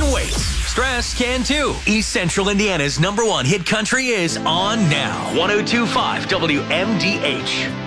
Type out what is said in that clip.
wait. Stress can too. East Central Indiana's #1 hit country is on now. 102.5 WMDH.